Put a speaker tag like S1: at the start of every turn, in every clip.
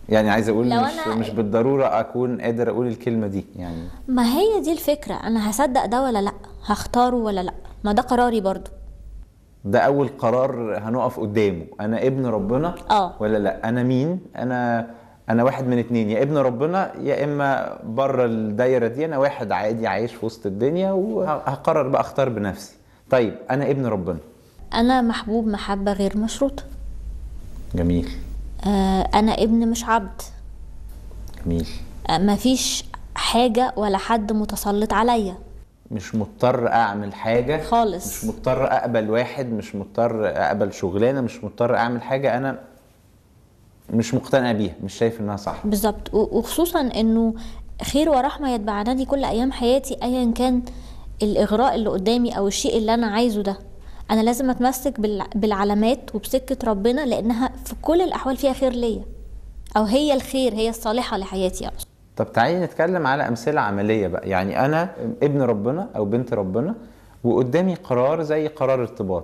S1: يعني عايز اقول
S2: لو
S1: مش بالضرورة اكون قادر اقول الكلمة دي يعني.
S2: ما هي دي الفكرة، انا هصدق ده ولا لا، هختاره ولا لا، ما ده قراري برضو.
S1: ده اول قرار هنقف قدامه، انا ابن ربنا
S2: اه
S1: ولا لا. انا مين؟ انا واحد من اتنين، يا ابن ربنا يا اما بره الدايرة دي انا واحد عادي عايش في وسط الدنيا وهقرر بقى اختار بنفسي. طيب انا ابن ربنا.
S2: انا محبوب محبة غير مشروطة.
S1: جميل.
S2: انا ابن مش عبد.
S1: جميل.
S2: مفيش حاجة ولا حد متسلط عليا.
S1: مش مضطر اعمل حاجة
S2: خالص.
S1: مش مضطر اقبل واحد، مش مضطر اقبل شغلانة، مش مضطر اعمل حاجة انا مش مقتنع بيها، مش شايف انها صح.
S2: بالظبط، وخصوصا انه خير ورحمة يتبعانني كل ايام حياتي، ايا كان الاغراء اللي قدامي او الشيء اللي انا عايزه ده. انا لازم اتمسك بالعلامات وبسكة ربنا، لانها في كل الاحوال فيها خير ليا، او هي الخير، هي الصالحة لحياتي اصلا.
S1: طب تعالي نتكلم على امثلة عملية بقى. يعني انا ابن ربنا او بنت ربنا وقدامي قرار زي قرار ارتباط،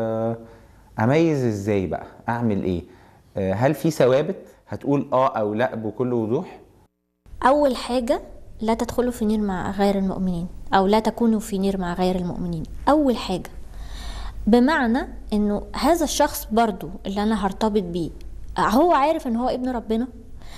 S1: اميز ازاي بقى؟ اعمل ايه؟ هل في ثوابت هتقول اه او لا بكل وضوح؟
S2: اول حاجة، لا تدخلوا في نير مع غير المؤمنين، او لا تكونوا في نير مع غير المؤمنين. اول حاجة، بمعنى انه هذا الشخص برضو اللي انا هرتبط بيه، هو عارف ان هو ابن ربنا،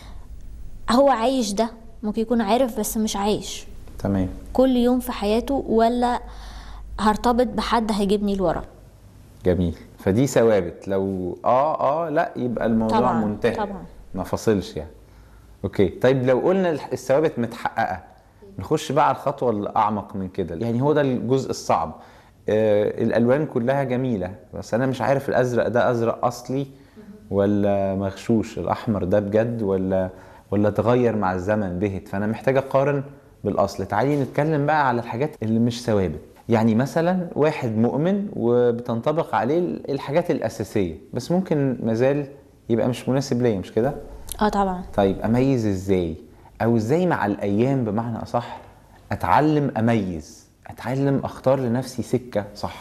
S2: هو عايش ده، ممكن يكون عارف بس مش عايش
S1: تمام.
S2: كل يوم في حياته، ولا هرتبط بحد هيجيبني لورا.
S1: جميل. فدي ثوابت، لو لا يبقى الموضوع
S2: طبعا
S1: منتهي،
S2: طبعا.
S1: ما فاصلش يعني. اوكي. طيب لو قلنا الثوابت متحققة، نخش بقى على الخطوة الأعمق من كده. يعني هو ده الجزء الصعب. الألوان كلها جميلة، بس أنا مش عارف الأزرق ده أزرق أصلي ولا مغشوش، الأحمر ده بجد ولا تغير مع الزمن بهت. فأنا محتاج أقارن بالأصل. تعالي نتكلم بقى على الحاجات اللي مش ثوابت. يعني مثلا واحد مؤمن وبتنطبق عليه الحاجات الأساسية، بس ممكن مازال يبقى مش مناسب ليا، مش كده؟
S2: اه طبعا.
S1: طيب اميز ازاي؟ او ازاي مع الايام بمعنى اصح اتعلم اميز، اتعلم اختار لنفسي سكة صح؟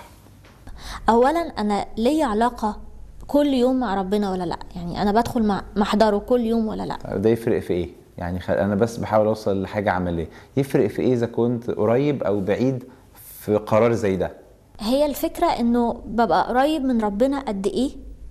S2: اولا انا ليا علاقة كل يوم مع ربنا ولا لا؟ يعني انا بدخل مع محضره كل يوم ولا لا؟
S1: طيب ده يفرق في ايه؟ يعني انا بس بحاول اوصل لحاجة عملية. يفرق في ايه اذا كنت قريب او بعيد في قرار زي ده؟
S2: هي الفكرة انه ببقى قريب من ربنا قد ايه،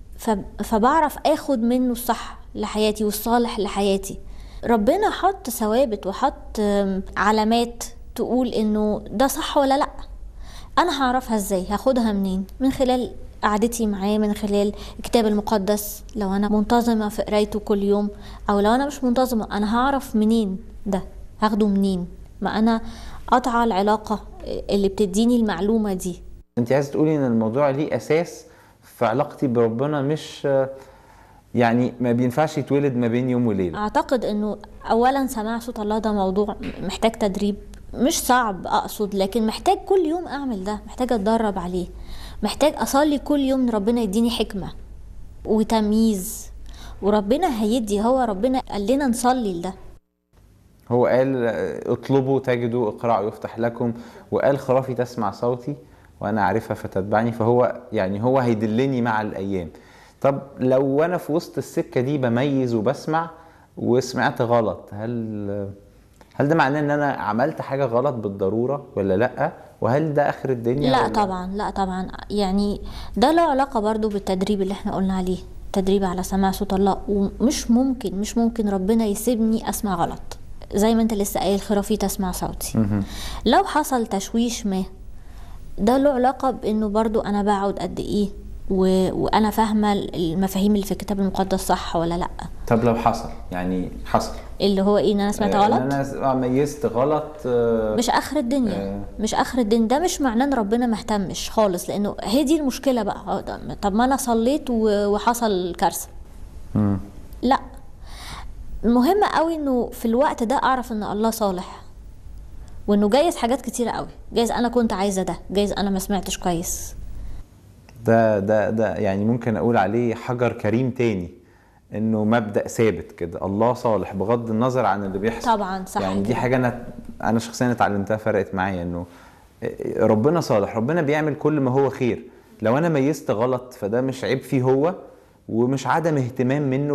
S2: فبعرف اخد منه الصح لحياتي والصالح لحياتي. ربنا حط ثوابت وحط علامات تقول انه ده صح ولا لا. انا هعرفها ازاي؟ هاخدها منين؟ من خلال قعدتي معاه، من خلال الكتاب المقدس لو انا منتظمة في قرايته كل يوم، او لو انا مش منتظمة انا هعرف منين ده؟ هاخده منين؟ ما انا قطع العلاقة اللي بتديني المعلومة دي.
S1: انت عايز تقولي ان الموضوع ليه اساس في علاقتي بربنا، مش يعني ما بينفعش يتولد ما بين يوم وليلة؟
S2: اعتقد انه اولا سماع صوت الله ده موضوع محتاج تدريب، مش صعب اقصد، لكن محتاج كل يوم اعمل ده، محتاج اتدرب عليه، محتاج اصلي كل يوم ان ربنا يديني حكمة وتمييز، وربنا هيدي، هو ربنا قال لنا نصلي لده.
S1: هو قال اطلبوا تجدوا، اقرعوا يفتح لكم، وقال خرافي تسمع صوتي وانا اعرفها فتتبعني. فهو يعني هو هيدلني مع الايام. طب لو انا في وسط السكة دي بميز وبسمع وسمعت غلط، هل ده معناه ان انا عملت حاجة غلط بالضرورة ولا لا؟ وهل ده اخر الدنيا
S2: لا
S1: ولا؟
S2: طبعا، لا طبعا. يعني ده له علاقة برضو بالتدريب اللي احنا قلنا عليه، تدريب على سماع صوت الله. ومش ممكن مش ممكن ربنا يسيبني اسمع غلط، زي ما انت لسه قايل خرافي تسمع صوتي. لو حصل تشويش ما، ده له علاقة بانه برضو انا بقعد قد ايه وانا فاهمة المفاهيم اللي في الكتاب المقدس صح ولا لا.
S1: طب لو حصل، يعني حصل
S2: اللي هو ايه؟ ان انا سمعت غلط،
S1: ان انا ميزت غلط،
S2: مش اخر الدنيا، مش اخر الدنيا. ده مش معناه ان ربنا مهتمش خالص، لانه هي دي المشكلة بقى. طب ما انا صليت وحصل كارثة. لا، مهم قوي انه في الوقت ده اعرف ان الله صالح، وانه جايز حاجات كتيرة قوي، جايز انا كنت عايزة ده، جايز انا ما سمعتش كويس.
S1: ده يعني ممكن اقول عليه حجر كريم تاني، انه مبدأ ثابت كده، الله صالح بغض النظر عن اللي بيحصل.
S2: طبعا صح
S1: يعني دي
S2: كده.
S1: حاجة انا شخصيا اتعلمتها، فرقت معايا، انه ربنا صالح، ربنا بيعمل كل ما هو خير. لو انا ميزت غلط فده مش عيب فيه هو، ومش عدم اهتمام منه